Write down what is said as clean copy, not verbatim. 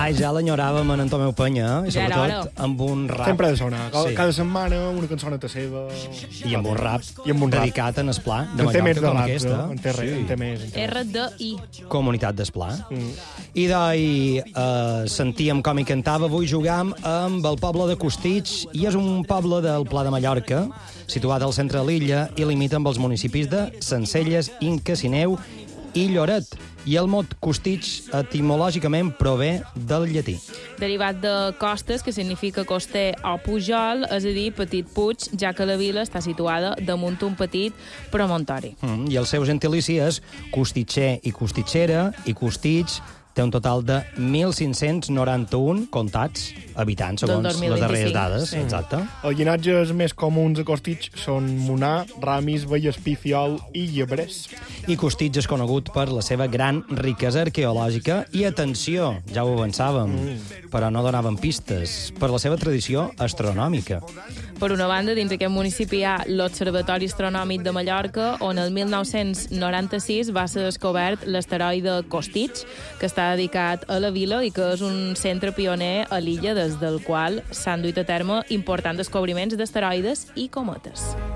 Ai, ja l'enyoràvem en Tomeu Penya, i sobretot amb un rap. Sempre ha de sonar. Cada setmana una cançoneta seva. I amb un rap dedicat en Esplà, de Mallorca, com aquesta. En té més. RDI. Comunitat d'Esplà. I sentíem com hi cantava. Avui jugam amb el poble de Costitx, i és un poble del Pla de Mallorca, situat al centre de l'illa, i limita amb els municipis de Sencelles, Inca, Sineu i Lloret. I el mot Costitx etimològicament prové del llatí. Derivat de costes, que significa coster o pujol, és a dir, petit puig, ja que la vila està situada damunt un petit promontori. I el seu gentilici és costitxer i costitxera, i Costitx té un total de 1.591 comptats habitants, segons les darreres dades. Exacte. Els llinatges més comuns a Costitx són Monà, Ramis, Vallespí, Fiol i Llebrers. I Costitx és conegut per la seva gran riquesa arqueològica i, atenció, ja ho avançàvem, però no donaven pistes, per la seva tradició astronòmica. Per una banda, dins aquest municipi hi ha l'Observatori Astronòmic de Mallorca, on el 1996 va ser descobert l'asteroide Costitx, que està dedicat a la vila i que és un centre pioner a l'illa des del qual s'han duit a terme importants descobriments d'asteroides i cometes.